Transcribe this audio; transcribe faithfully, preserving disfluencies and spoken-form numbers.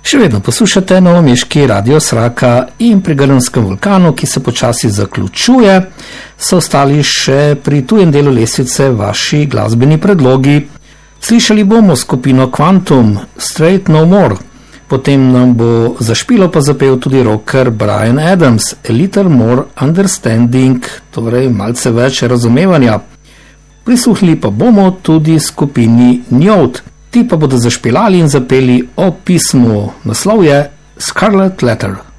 Še vedno poslušate novomeški Radio Sraka in pri Grmskem vulkanu, ki se počasi zaključuje, so ostali še pri tujem delu lestvice vaši glasbeni predlogi. Slišali bomo skupino Quantum, Straight No More, potem nam bo zašpilo pa zapel tudi rocker Bryan Adams, A Little More Understanding, torej malce več razumevanja. Prisluhnili pa bomo tudi skupini Njot. Ti pa bodo zašpilali in zapeli o pismu. Naslov je Scarlet Letter.